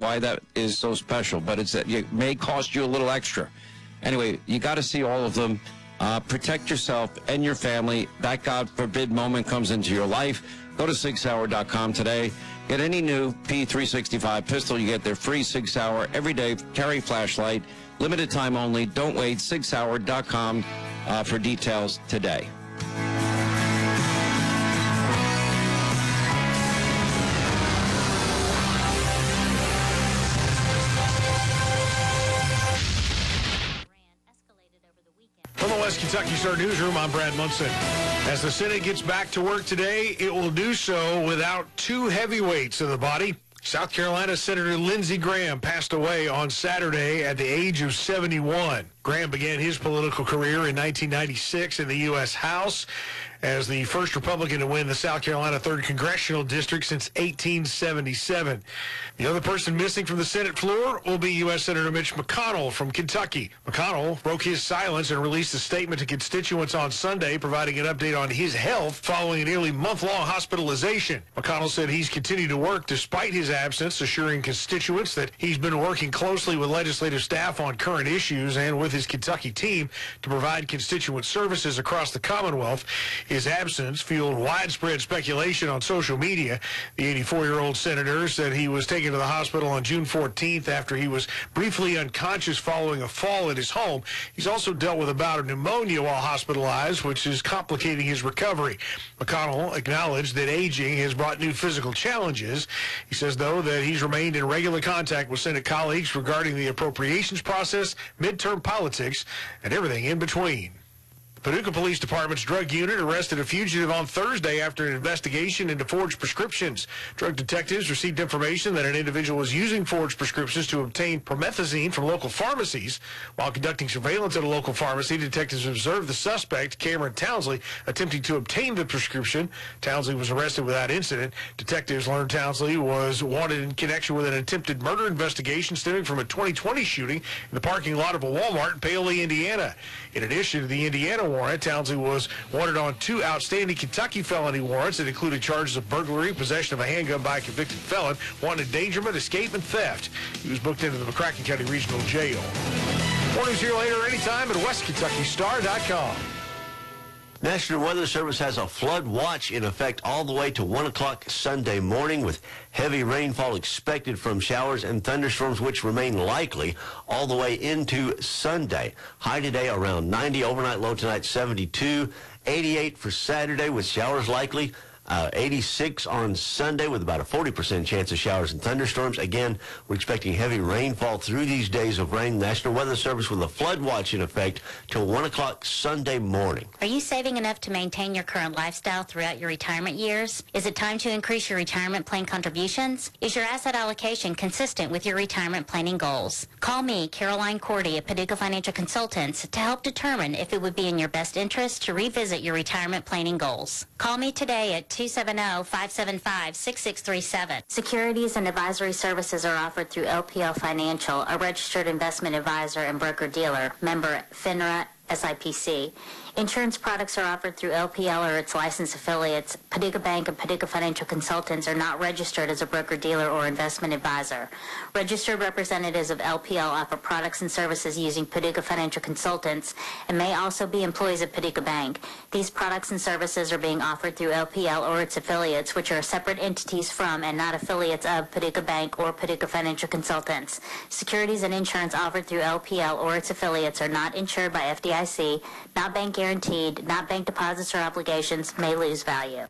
why that is so special, but it may cost you a little extra. Anyway, you got to see all of them. Protect yourself and your family. That God forbid moment comes into your life. Go to SigSauer.com today. Get any new P365 pistol. You get their free Sig Sauer everyday carry flashlight. Limited time only. Don't wait. SigSauer.com for details today. From the West Kentucky Star Newsroom, I'm Brad Munson. As the Senate gets back to work today, it will do so without two heavyweights in the body. South Carolina Senator Lindsey Graham passed away on Saturday at the age of 71. Graham began his political career in 1996 in the U.S. House as the first Republican to win the South Carolina 3rd Congressional District since 1877. The other person missing from the Senate floor will be U.S. Senator Mitch McConnell from Kentucky. McConnell broke his silence and released a statement to constituents on Sunday, providing an update on his health following a nearly month-long hospitalization. McConnell said he's continued to work despite his absence, assuring constituents that he's been working closely with legislative staff on current issues and with his Kentucky team to provide constituent services across the Commonwealth. His absence fueled widespread speculation on social media. The 84-year-old senator said he was taken to the hospital on June 14th after he was briefly unconscious following a fall at his home. He's also dealt with a bout of pneumonia while hospitalized, which is complicating his recovery. McConnell acknowledged that aging has brought new physical challenges. He says, though, that he's remained in regular contact with Senate colleagues regarding the appropriations process, midterm politics, and everything in between. Paducah Police Department's drug unit arrested a fugitive on Thursday after an investigation into forged prescriptions. Drug detectives received information that an individual was using forged prescriptions to obtain promethazine from local pharmacies. While conducting surveillance at a local pharmacy, detectives observed the suspect, Cameron Townsley, attempting to obtain the prescription. Townsley was arrested without incident. Detectives learned Townsley was wanted in connection with an attempted murder investigation stemming from a 2020 shooting in the parking lot of a Walmart in Paoli, Indiana. In addition to the Indiana warrant, Townsley was wanted on 2 outstanding Kentucky felony warrants that included charges of burglary, possession of a handgun by a convicted felon, wanted endangerment, escape, and theft. He was booked into the McCracken County Regional Jail. More news here later anytime at WestKentuckyStar.com. National Weather Service has a flood watch in effect all the way to 1 o'clock Sunday morning, with heavy rainfall expected from showers and thunderstorms, which remain likely all the way into Sunday. High today around 90, overnight low tonight 72, 88 for Saturday with showers likely. 86 on Sunday with about a 40% chance of showers and thunderstorms. Again, we're expecting heavy rainfall through these days of rain. National Weather Service with a flood watch in effect till 1 o'clock Sunday morning. Are you saving enough to maintain your current lifestyle throughout your retirement years? Is it time to increase your retirement plan contributions? Is your asset allocation consistent with your retirement planning goals? Call me, Caroline Cordy at Paducah Financial Consultants, to help determine if it would be in your best interest to revisit your retirement planning goals. Call me today at 270-575-6637. Securities and advisory services are offered through LPL Financial, a registered investment advisor and broker-dealer, member FINRA SIPC. Insurance products are offered through LPL or its licensed affiliates. Paducah Bank and Paducah Financial Consultants are not registered as a broker-dealer or investment advisor. Registered representatives of LPL offer products and services using Paducah Financial Consultants and may also be employees of Paducah Bank. These products and services are being offered through LPL or its affiliates, which are separate entities from and not affiliates of Paducah Bank or Paducah Financial Consultants. Securities and insurance offered through LPL or its affiliates are not insured by FDIC, not bank guaranteed, not bank deposits or obligations, may lose value.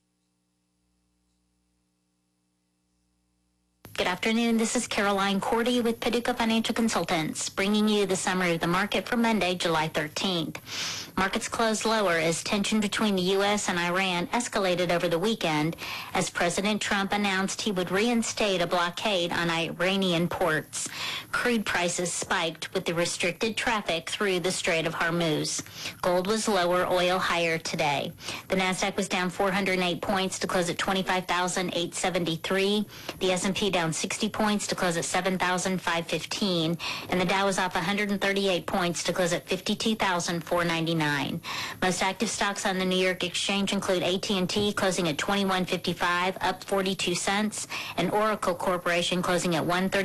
Good afternoon. This is Caroline Cordy with Paducah Financial Consultants, bringing you the summary of the market for Monday, July 13th. Markets closed lower as tension between the U.S. and Iran escalated over the weekend as President Trump announced he would reinstate a blockade on Iranian ports. Crude prices spiked with the restricted traffic through the Strait of Hormuz. Gold was lower, oil higher today. The Nasdaq was down 408 points to close at 25,873. The S&P down 60 points to close at 7,515, and the Dow was off 138 points to close at 52,499. Most active stocks on the New York Exchange include AT&T closing at 21.55, up 42 cents, and Oracle Corporation closing at 130.